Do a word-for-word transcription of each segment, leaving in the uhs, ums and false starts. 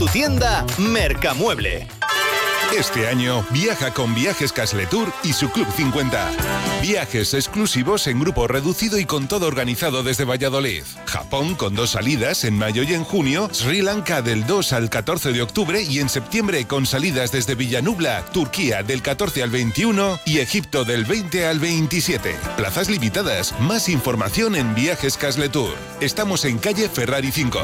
tienda Mercamueble. Este año viaja con Viajes Casletur y su Club cincuenta. Viajes exclusivos en grupo reducido y con todo organizado desde Valladolid. Japón con dos salidas en mayo y en junio, Sri Lanka del dos al catorce de octubre y en septiembre con salidas desde Villanubla, Turquía del catorce al veintiuno y Egipto del veinte al veintisiete. Plazas limitadas. Más información en Viajes Casletur. Estamos en calle Ferrari cinco.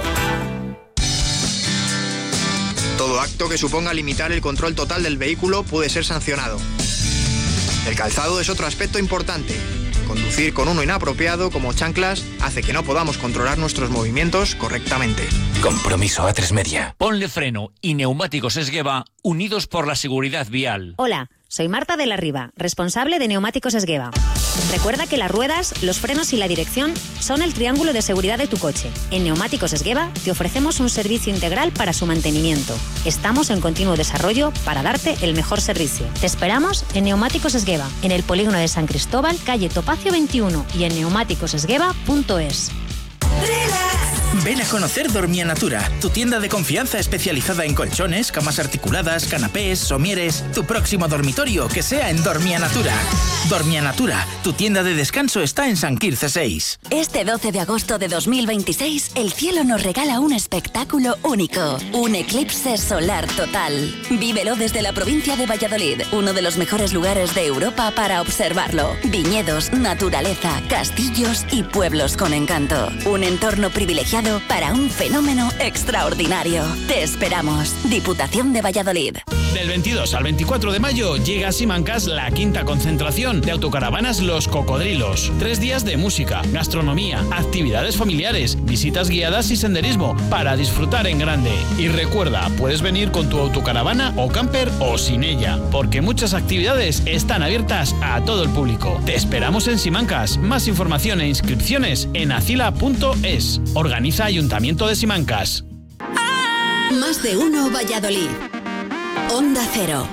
Todo acto que suponga limitar el control total del vehículo puede ser sancionado. El calzado es otro aspecto importante. Conducir con uno inapropiado, como chanclas, hace que no podamos controlar nuestros movimientos correctamente. Compromiso A tres Media. Ponle Freno y Neumáticos Esgueva, unidos por la seguridad vial. Hola, soy Marta de la Riva, responsable de Neumáticos Esgueva. Recuerda que las ruedas, los frenos y la dirección son el triángulo de seguridad de tu coche. En Neumáticos Esgueva te ofrecemos un servicio integral para su mantenimiento. Estamos en continuo desarrollo para darte el mejor servicio. Te esperamos en Neumáticos Esgueva, en el polígono de San Cristóbal, calle Topacio veintiuno y en neumáticos esgueva punto es. Ven a conocer Dormia Natura, tu tienda de confianza especializada en colchones, camas articuladas, canapés, somieres. Tu próximo dormitorio que sea en Dormia Natura. Dormia Natura, tu tienda de descanso está en San Quirce seis. Este doce de agosto de dos mil veintiséis, el cielo nos regala un espectáculo único. Un eclipse solar total. Vívelo desde la provincia de Valladolid, uno de los mejores lugares de Europa para observarlo. Viñedos, naturaleza, castillos y pueblos con encanto. Un entorno privilegiado para un fenómeno extraordinario. Te esperamos. Diputación de Valladolid. Del veintidós al veinticuatro de mayo llega a Simancas la quinta concentración de autocaravanas Los Cocodrilos. Tres días de música, gastronomía, actividades familiares, visitas guiadas y senderismo para disfrutar en grande. Y recuerda, puedes venir con tu autocaravana o camper o sin ella, porque muchas actividades están abiertas a todo el público. Te esperamos en Simancas. Más información e inscripciones en acila punto es. Organiza Ayuntamiento de Simancas. Más de uno Valladolid. Onda Cero.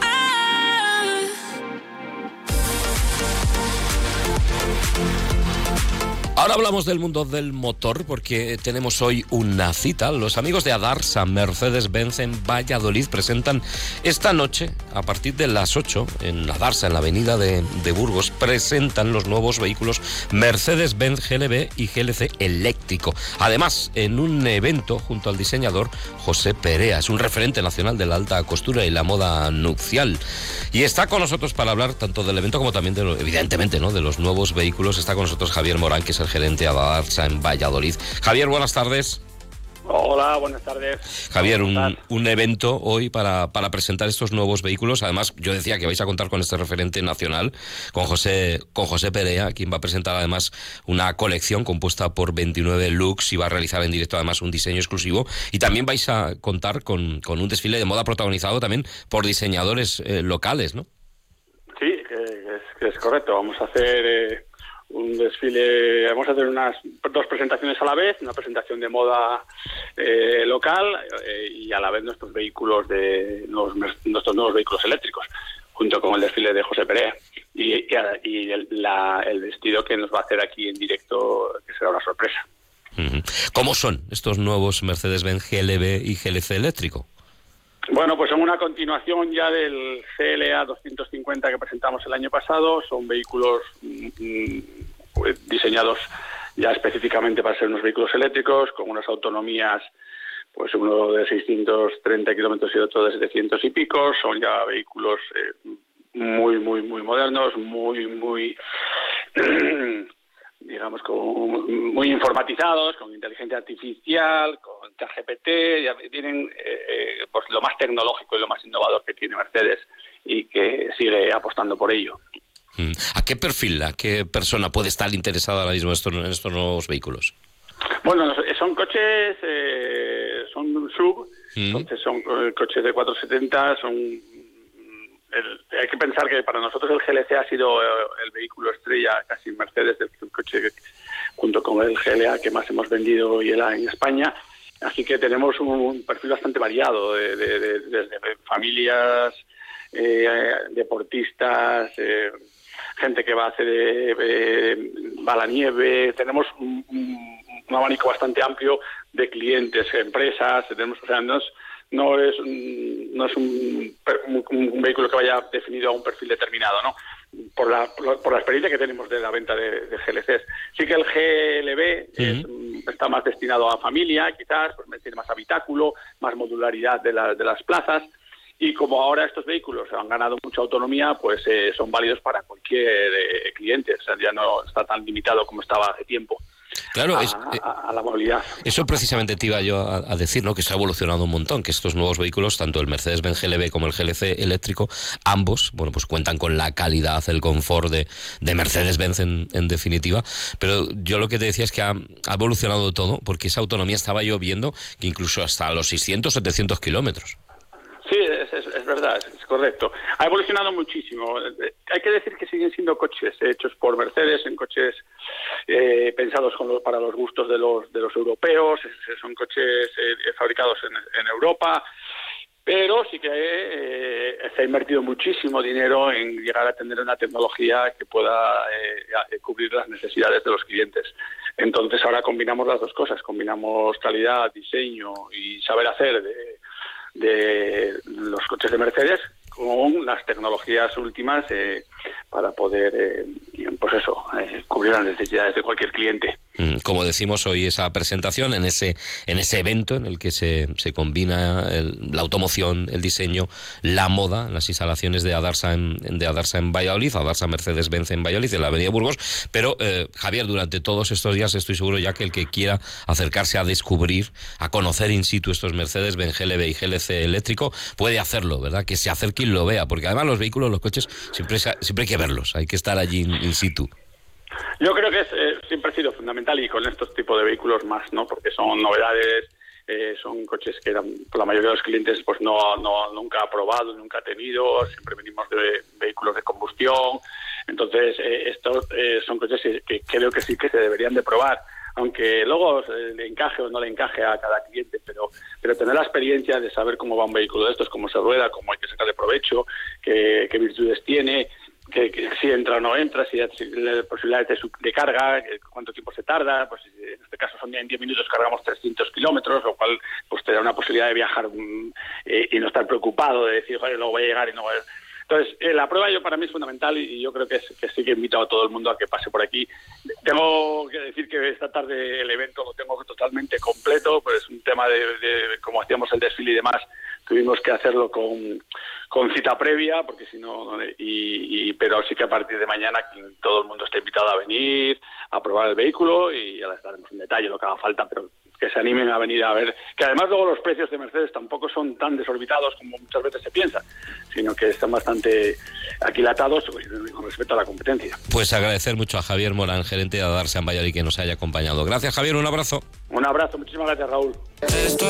Ahora hablamos del mundo del motor porque tenemos hoy una cita. Los amigos de Adarsa Mercedes-Benz en Valladolid presentan esta noche, a partir de las ocho, en Adarsa, en la avenida de, de Burgos, presentan los nuevos vehículos Mercedes-Benz G L B y G L C eléctrico. Además, en un evento junto al diseñador José Perea, es un referente nacional de la alta costura y la moda nupcial. Y está con nosotros para hablar tanto del evento como también, de lo, evidentemente, ¿no?, de los nuevos vehículos. Está con nosotros Javier Morán, que es el gerente de Adarsa en Valladolid. Javier, buenas tardes. Hola, buenas tardes. Javier, un, un evento hoy para, para presentar estos nuevos vehículos. Además, yo decía que vais a contar con este referente nacional, con José, con José Perea, quien va a presentar además una colección compuesta por veintinueve looks y va a realizar en directo además un diseño exclusivo. Y también vais a contar con, con un desfile de moda protagonizado también por diseñadores eh, locales, ¿no? Sí, que es, que es correcto. Vamos a hacer... Eh... un desfile, vamos a hacer unas dos presentaciones a la vez, una presentación de moda eh, local eh, y a la vez nuestros vehículos de los, nuestros nuevos vehículos eléctricos, junto con el desfile de José Perea y, y, y el, la, el vestido que nos va a hacer aquí en directo, que será una sorpresa. ¿Cómo son estos nuevos Mercedes-Benz G L B y G L C eléctrico? Bueno, pues son una continuación ya del C L A doscientos cincuenta que presentamos el año pasado. Son vehículos mmm, diseñados ya específicamente para ser unos vehículos eléctricos, con unas autonomías, pues uno de seiscientos treinta kilómetros y otro de setecientos y pico. Son ya vehículos eh, muy, muy, muy modernos, muy, muy... digamos, con, muy informatizados, con inteligencia artificial, con ChatGPT, ya tienen eh, pues lo más tecnológico y lo más innovador que tiene Mercedes y que sigue apostando por ello. ¿A qué perfil, a qué persona puede estar interesada ahora mismo en estos, en estos nuevos vehículos? Bueno, son coches, eh, son sub, ¿Mm? entonces son coches de cuatrocientos setenta, son... El, hay que pensar que para nosotros el G L C ha sido el vehículo estrella, casi Mercedes, el coche que, junto con el G L A que más hemos vendido y el A en España. Así que tenemos un perfil bastante variado, de, de, de, desde familias, eh, deportistas, eh, gente que va a hacer eh, eh, va a la nieve. Tenemos un, un abanico bastante amplio de clientes, empresas. Tenemos, o sea, nos, no es no es un, un, un vehículo que vaya definido a un perfil determinado, ¿no? Por la, por la experiencia que tenemos de la venta de, de G L Cs. Sí que el G L B uh-huh. es, está más destinado a familia, quizás, pues tiene más habitáculo, más modularidad de, la, de las plazas, y como ahora estos vehículos han ganado mucha autonomía, pues eh, son válidos para cualquier eh, cliente, o sea, ya no está tan limitado como estaba hace tiempo. Claro, a, es, eh, a, a la movilidad. Eso precisamente te iba yo a, a decir, ¿no? Que se ha evolucionado un montón, que estos nuevos vehículos, tanto el Mercedes-Benz G L B como el G L C eléctrico, ambos, bueno, pues cuentan con la calidad, el confort de, de Mercedes-Benz en, en definitiva, pero yo lo que te decía es que ha, ha evolucionado todo, porque esa autonomía estaba yo viendo que incluso hasta los seiscientos, setecientos kilómetros. Sí, es, es, es verdad, es, es correcto. Ha evolucionado muchísimo. Hay que decir que siguen siendo coches hechos por Mercedes, en coches eh, pensados con los, para los gustos de los de los europeos, son coches eh, fabricados en, en Europa, pero sí que eh, se ha invertido muchísimo dinero en llegar a tener una tecnología que pueda eh, cubrir las necesidades de los clientes. Entonces ahora combinamos las dos cosas, combinamos calidad, diseño y saber hacer de de los coches de Mercedes con las tecnologías últimas eh, para poder, eh, pues eso, eh, cubrir las necesidades de cualquier cliente. Como decimos hoy, esa presentación en ese en ese evento en el que se, se combina el, la automoción, el diseño, la moda, las instalaciones de Adarsa en, de Adarsa en Valladolid, Adarsa Mercedes-Benz en Valladolid, en la avenida Burgos. Pero, eh, Javier, durante todos estos días estoy seguro ya que el que quiera acercarse a descubrir, a conocer in situ estos Mercedes-Benz G L B y G L C eléctrico, puede hacerlo, ¿verdad? Que se acerque y lo vea, porque además los vehículos, los coches, siempre, siempre hay que verlos, hay que estar allí in, in situ. Yo creo que es, eh, siempre ha sido fundamental, y con estos tipos de vehículos más, ¿no? Porque son novedades, eh, son coches que eran, por la mayoría de los clientes pues no, no nunca ha probado, nunca ha tenido, siempre venimos de vehículos de combustión, entonces eh, estos eh, son coches que creo que sí que se deberían de probar, aunque luego eh, le encaje o no le encaje a cada cliente, pero pero tener la experiencia de saber cómo va un vehículo de estos, cómo se rueda, cómo hay que sacarle provecho, qué, qué virtudes tiene, Que, que si entra o no entra, si hay posibilidades de, de carga, cuánto tiempo se tarda, pues en este caso son en diez minutos cargamos trescientos kilómetros, lo cual pues te da una posibilidad de viajar eh, y no estar preocupado de decir, joder, luego voy a llegar y no voy a... Entonces, eh, la prueba yo para mí es fundamental y, y yo creo que, es, que sí que invito a todo el mundo a que pase por aquí. Tengo que decir que esta tarde el evento lo tengo totalmente completo, pues es un tema de, de como hacíamos el desfile y demás, tuvimos que hacerlo con, con cita previa, porque si no, y, y, pero sí que a partir de mañana todo el mundo está invitado a venir, a probar el vehículo y ya les daremos en detalle lo que haga falta, pero que se animen a venir a ver, que además luego los precios de Mercedes tampoco son tan desorbitados como muchas veces se piensa, sino que están bastante aquilatados con respecto a la competencia. Pues agradecer mucho a Javier Morán, gerente de Adarsa en Valladolid, que nos haya acompañado. Gracias, Javier, un abrazo. Un abrazo, muchísimas gracias, Raúl.